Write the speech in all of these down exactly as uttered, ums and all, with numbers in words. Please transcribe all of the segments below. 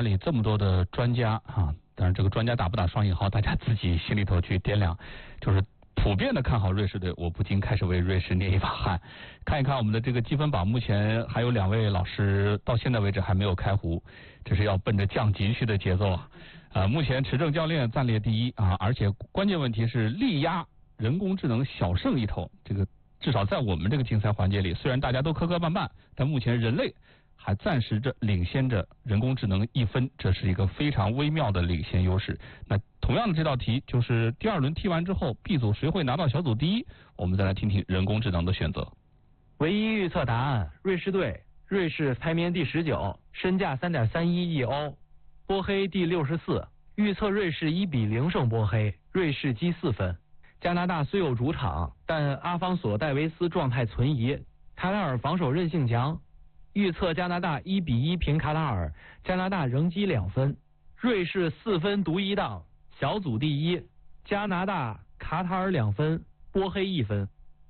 园里这么多的专家啊，当然这个专家打不打双引号，大家自己心里头去掂量。就是普遍的看好瑞士队，我不禁开始为瑞士捏一把汗。看一看我们的这个积分榜，目前还有两位老师到现在为止还没有开胡，这是要奔着降级去的节奏啊。呃，目前持正教练暂列第一啊，而且关键问题是力压人工智能小胜一头。这个至少在我们这个竞赛环节里，虽然大家都磕磕绊绊，但目前人类还暂时着领先着人工智能一分，这是一个非常微妙的领先优势。那同样的这道题就是第二轮踢完之后 ，B 组谁会拿到小组第一？我们再来听听人工智能的选择。 唯一预测答案：瑞士队，瑞士排名第十九，身价 三点三一亿欧。波黑第六十四，预测瑞士一比零胜波黑，瑞士积四分。加拿大虽有主场，但阿方索戴维斯状态存疑，卡塔尔防守韧性强。预测加拿大一比一平卡塔尔，加拿大仍积两分，瑞士四分独一档，小组第一。加拿大、卡塔尔两分，波黑一分。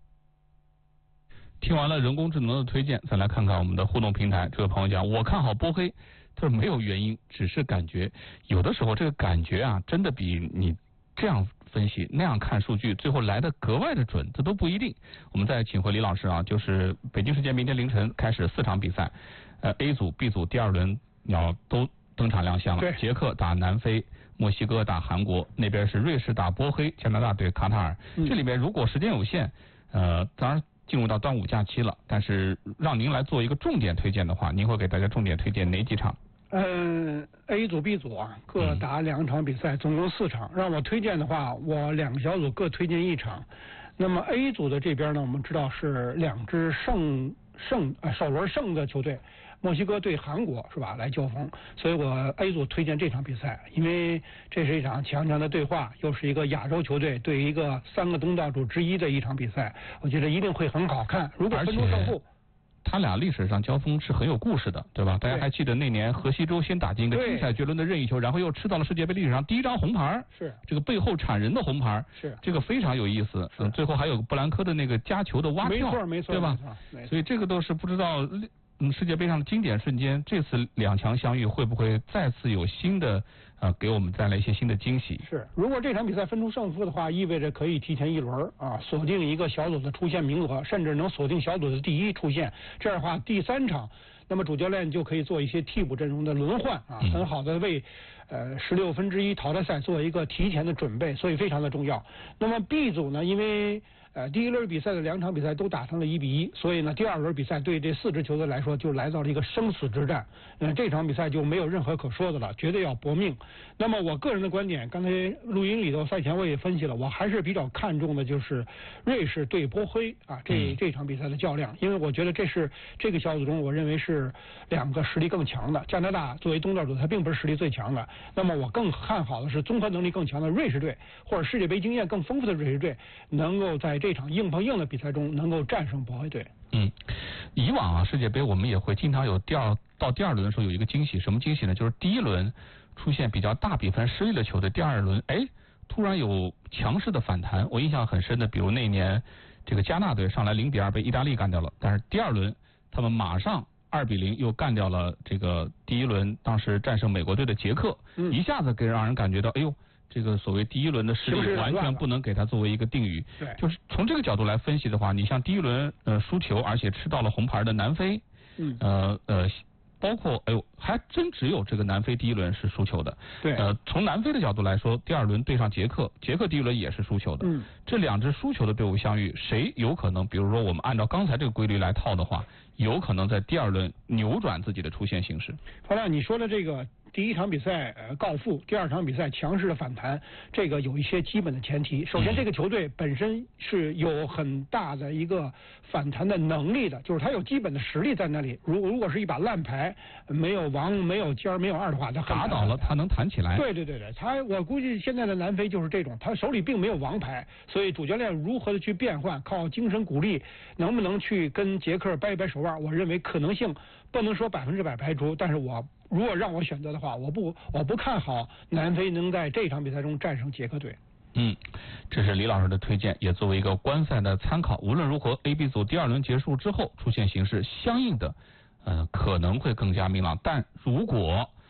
听完了人工智能的推荐，再来看看我们的互动平台。这位朋友讲，我看好波黑，他说没有原因，只是感觉。有的时候这个感觉啊，真的比你这样分析那样看数据，最后来的格外的准，这都不一定。我们再请回李老师啊，就是北京时间明天凌晨开始四场比赛，呃 A 组、B 组第二轮要都登场亮相了。捷克打南非，墨西哥打韩国，那边是瑞士打波黑，加拿大对卡塔尔。嗯、这里边如果时间有限，呃，当然进入到端午假期了，但是让您来做一个重点推荐的话，您会给大家重点推荐哪几场？ 嗯 ，A 组、B 组啊，各打两场比赛，总共四场。让我推荐的话，我两个小组各推荐一场。那么 A 组的这边呢，我们知道是两支胜胜呃首轮胜的球队，墨西哥对韩国是吧来交锋，所以我 A 组推荐这场比赛，因为这是一场强强的对话，又是一个亚洲球队对一个三个东道主之一的一场比赛，我觉得一定会很好看。如果分出胜负。 他俩历史上交锋是很有故事的，对吧？大家还记得那年河西州先打进一个精彩绝伦的任意球，然后又吃到了世界杯历史上第一张红牌，是这个背后铲人的红牌，是这个非常有意思。嗯，最后还有布兰科的那个夹球的蛙跳， 没错没错， 对吧？所以这个都是不知道嗯世界杯上的经典瞬间。这次两强相遇会不会再次有新的呃给我们带来一些新的惊喜？ 是，如果这场比赛分出胜负的话，意味着可以提前一轮啊锁定一个小组的出线名额，甚至能锁定小组的第一出线。这样的话，第三场，那么主教练就可以做一些替补阵容的轮换啊，很好的为呃十六分之一淘汰赛做一个提前的准备，所以非常的重要。那么 B 组呢，因为呃，第一轮比赛的两场比赛都打成了一比一，所以呢，第二轮比赛对这四支球队来说就来到了一个生死之战。呃，这场比赛就没有任何可说的了，绝对要搏命。那么我个人的观点，刚才录音里头赛前我也分析了，我还是比较看重的就是瑞士对波黑啊这这场比赛的较量，因为我觉得这是这个小组中我认为是两个实力更强的。加拿大作为东道主，它并不是实力最强的。那么我更看好的是综合能力更强的瑞士队，或者世界杯经验更丰富的瑞士队，能够在这场硬碰硬的比赛中能够战胜波黑队。 嗯，以往啊世界杯我们也会经常有第二到第二轮的时候有一个惊喜，什么惊喜呢？就是第一轮出现比较大比分失利的球队，第二轮哎突然有强势的反弹。我印象很深的，比如那年这个加纳队上来零比二被意大利干掉了，但是第二轮他们马上二比零又干掉了这个第一轮当时战胜美国队的捷克，嗯、一下子给让人感觉到哎呦。这个所谓第一轮的实力完全不能给他作为一个定语，对，就是从这个角度来分析的话，你像第一轮呃输球，而且吃到了红牌的南非，嗯，呃呃，包括哎呦，还真只有这个南非第一轮是输球的，对，呃，从南非的角度来说，第二轮对上捷克，捷克第一轮也是输球的，嗯，这两支输球的队伍相遇，谁有可能？比如说我们按照刚才这个规律来套的话，有可能在第二轮扭转自己的出线形势。 方亮，你说的这个。第一场比赛呃告负，第二场比赛强势的反弹，这个有一些基本的前提。首先，这个球队本身是有很大的一个反弹的能力的，就是他有基本的实力在那里。如如果是一把烂牌，没有王、没有尖、没有二的话，他打倒了他能弹起来。 对对对对，他我估计现在的南非就是这种，他手里并没有王牌，所以主教练如何的去变换，靠精神鼓励，能不能去跟捷克掰一掰手腕，我认为可能性不能说百分之百排除，但是我。如果让我选择的话，我不我不看好南非能在这场比赛中战胜捷克队。 嗯，这是李老师的推荐，也作为一个观赛的参考。无论如何 ，A、B 组第二轮结束之后出现形势相应的，呃，可能会更加明朗。但如果